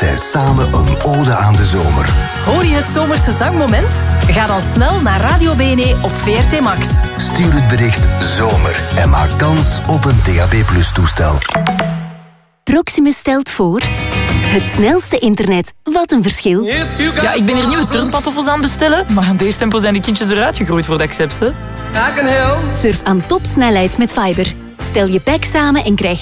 zijn samen een ode aan de zomer. Hoor je het zomerse zangmoment? Ga dan snel naar Radio BNE op VRT Max. Stuur het bericht zomer en maak kans op een DAB+ toestel. Proximus stelt voor... Het snelste internet. Wat een verschil. Ja, ik ben hier nieuwe turnpantoffels aan bestellen, maar aan deze tempo zijn die kindjes eruit gegroeid voor de accepts, hè? Surf aan topsnelheid met Fiber. Stel je pack samen en krijg